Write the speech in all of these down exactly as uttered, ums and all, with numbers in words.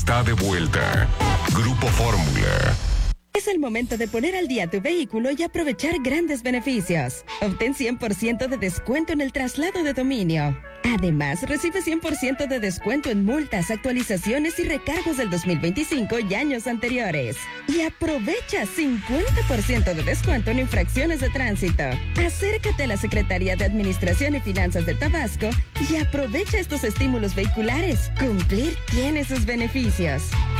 está de vuelta. Grupo Fórmula. Es el momento de poner al día tu vehículo y aprovechar grandes beneficios. Obtén cien por ciento de descuento en el traslado de dominio. Además, recibe cien por ciento de descuento en multas, actualizaciones y recargos del dos mil veinticinco y años anteriores. Y aprovecha cincuenta por ciento de descuento en infracciones de tránsito. Acércate a la Secretaría de Administración y Finanzas de Tabasco y aprovecha estos estímulos vehiculares. Cumplir tiene sus beneficios.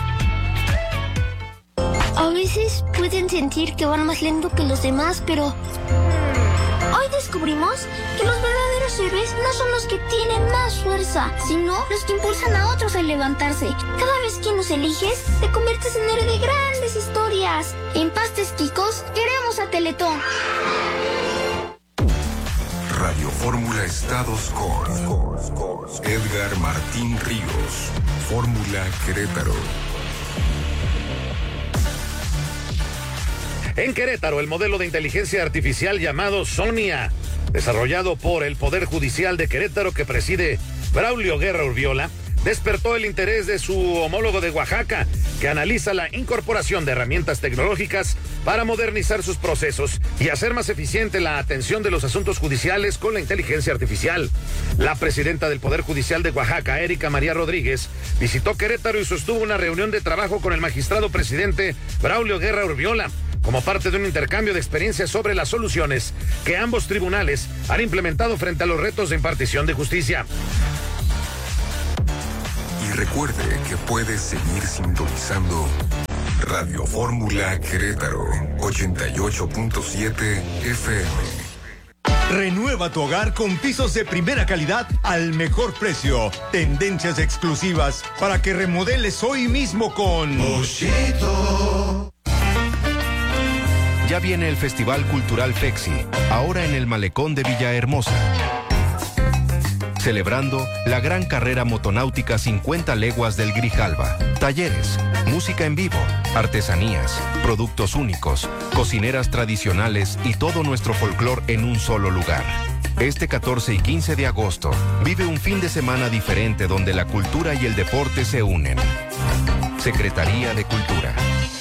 A veces pueden sentir que van más lento que los demás, pero hoy descubrimos que los verdaderos héroes no son los que tienen más fuerza, sino los que impulsan a otros a levantarse. Cada vez que nos eliges, te conviertes en héroe de grandes historias. En Pastes Quicos, queremos a Teletón. Radio Fórmula Estados con Edgar Martín Ríos. Fórmula Querétaro. En Querétaro, el modelo de inteligencia artificial llamado Sonia, desarrollado por el Poder Judicial de Querétaro que preside Braulio Guerra Urbiola, despertó el interés de su homólogo de Oaxaca, que analiza la incorporación de herramientas tecnológicas para modernizar sus procesos y hacer más eficiente la atención de los asuntos judiciales con la inteligencia artificial. La presidenta del Poder Judicial de Oaxaca, Erika María Rodríguez, visitó Querétaro y sostuvo una reunión de trabajo con el magistrado presidente Braulio Guerra Urbiola, como parte de un intercambio de experiencias sobre las soluciones que ambos tribunales han implementado frente a los retos de impartición de justicia. Y recuerde que puede seguir sintonizando Radio Fórmula Querétaro ochenta y ocho punto siete F M. Renueva tu hogar con pisos de primera calidad al mejor precio. Tendencias exclusivas para que remodeles hoy mismo con Moschito. Ya viene el Festival Cultural FEXI, ahora en el Malecón de Villahermosa. Celebrando la gran carrera motonáutica cincuenta leguas del Grijalva. Talleres, música en vivo, artesanías, productos únicos, cocineras tradicionales y todo nuestro folclor en un solo lugar. Este catorce y quince de agosto, vive un fin de semana diferente donde la cultura y el deporte se unen. Secretaría de Cultura.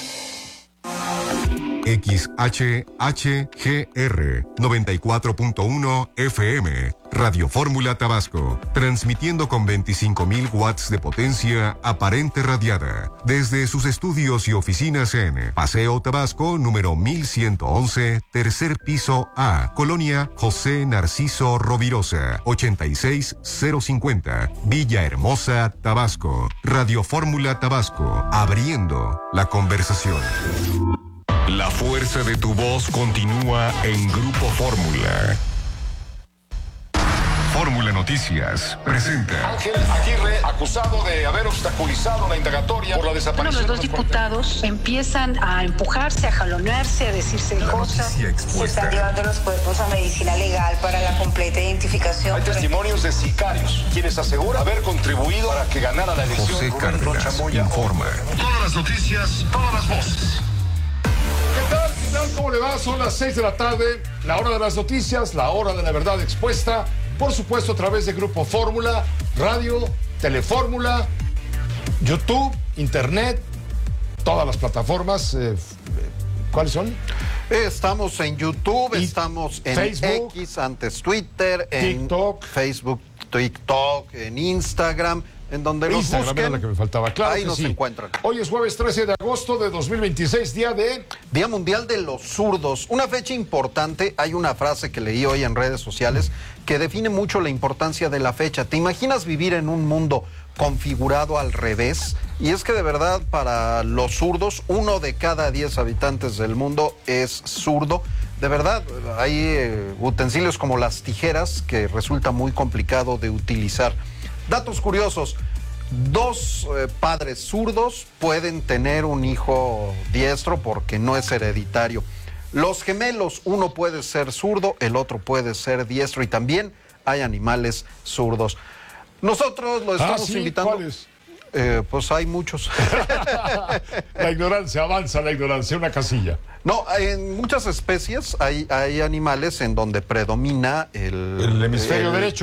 X H H G R noventa y cuatro punto uno F M, Radio Fórmula Tabasco, transmitiendo con veinticinco mil watts de potencia aparente radiada, desde sus estudios y oficinas en Paseo Tabasco, número mil ciento once, tercer piso A, Colonia José Narciso Rovirosa, ochenta y seis cero cincuenta, Villahermosa, Tabasco. Radio Fórmula Tabasco, abriendo la conversación. La fuerza de tu voz continúa en Grupo Fórmula. Fórmula Noticias presenta. Ángel Aguirre, acusado de haber obstaculizado la indagatoria por la desaparición. Bueno, los dos diputados empiezan a empujarse, a jalonearse, a decirse la cosas. Se están llevando los cuerpos a medicina legal para la completa identificación. Hay testimonios de sicarios, quienes aseguran haber contribuido para que ganara la elección. José Cárdenas informa. Todas las noticias, todas las voces. ¿Qué tal? ¿Qué tal? ¿Cómo le va? Son las seis de la tarde, la hora de las noticias, la hora de la verdad expuesta, por supuesto a través de Grupo Fórmula, radio, Telefórmula, YouTube, Internet, todas las plataformas. Eh, ¿Cuáles son? Estamos en YouTube, y estamos en Facebook, X, antes Twitter, en TikTok, Facebook, TikTok, en Instagram, en donde nos Instagram busquen. era la que me faltaba, claro. Ahí que nos sí. encuentran. Hoy es jueves trece de agosto de dos mil veintiséis, día de... Día Mundial de los Zurdos. Una fecha importante. Hay una frase que leí hoy en redes sociales que define mucho la importancia de la fecha. ¿Te imaginas vivir en un mundo configurado al revés? Y es que de verdad para los zurdos, uno de cada diez habitantes del mundo es zurdo. De verdad, hay eh, utensilios como las tijeras que resulta muy complicado de utilizar. Datos curiosos. Dos eh, padres zurdos pueden tener un hijo diestro porque no es hereditario. Los gemelos, uno puede ser zurdo, el otro puede ser diestro y también hay animales zurdos. Nosotros lo estamos ah, ¿sí? invitando. ¿Cuáles? Eh, pues hay muchos. La ignorancia, avanza la ignorancia, una casilla. No, en muchas especies hay, hay animales en donde predomina el... El hemisferio el, derecho.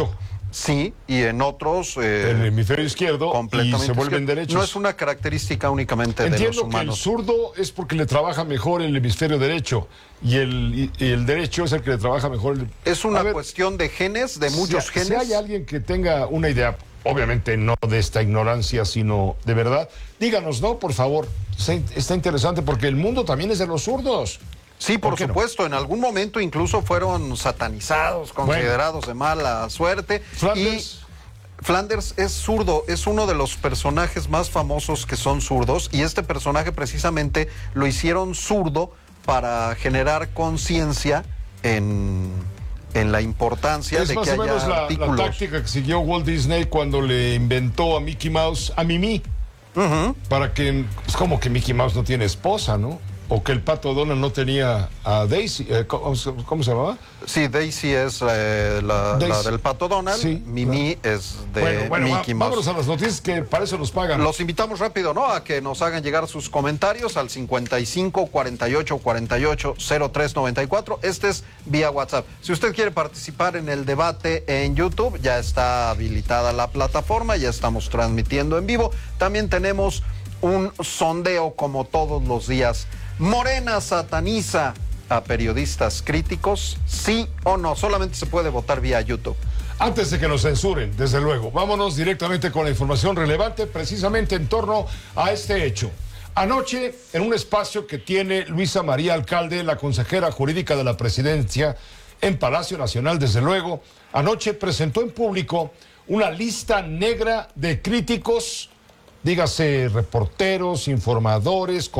sí, y en otros... Eh, en el hemisferio izquierdo, completamente y se vuelven izquierdo. derechos. No es una característica únicamente Entiendo de los humanos. que el zurdo es porque le trabaja mejor el hemisferio derecho, y el, y el derecho es el que le trabaja mejor el... Es una ver, cuestión de genes, de muchos si, genes. Si hay alguien que tenga una idea, obviamente no de esta ignorancia, sino de verdad, díganos, ¿no? Por favor, está, está interesante porque el mundo también es de los zurdos. Sí, por, ¿Por supuesto, no? En algún momento incluso fueron satanizados, considerados bueno. de mala suerte. Flanders. Y Flanders es zurdo, es uno de los personajes más famosos que son zurdos, y este personaje precisamente lo hicieron zurdo para generar conciencia en, en la importancia es de más que o haya menos la, artículos. la táctica que siguió Walt Disney cuando le inventó a Mickey Mouse a Mimi. Uh-huh. Para que, es como que Mickey Mouse no tiene esposa, ¿no? O que el Pato Donald no tenía a Daisy. Eh, ¿cómo, ¿Cómo se llamaba? Sí, Daisy es eh, la, Daisy. la del Pato Donald. Sí, Mimi claro. es de bueno, bueno, Mickey va, Mouse. Vámonos a las noticias que para eso nos pagan. Los invitamos rápido, ¿no? A que nos hagan llegar sus comentarios al cincuenta y cinco, cuarenta y ocho, cuarenta y ocho, cero tres noventa y cuatro. Este es vía WhatsApp. Si usted quiere participar en el debate en YouTube, ya está habilitada la plataforma, ya estamos transmitiendo en vivo. También tenemos un sondeo como todos los días. Morena sataniza a periodistas críticos, ¿sí o no? Solamente se puede votar vía YouTube. Antes de que nos censuren, desde luego, vámonos directamente con la información relevante precisamente en torno a este hecho. Anoche, en un espacio que tiene Luisa María Alcalde, la consejera jurídica de la presidencia, en Palacio Nacional, desde luego, anoche presentó en público una lista negra de críticos, dígase reporteros, informadores,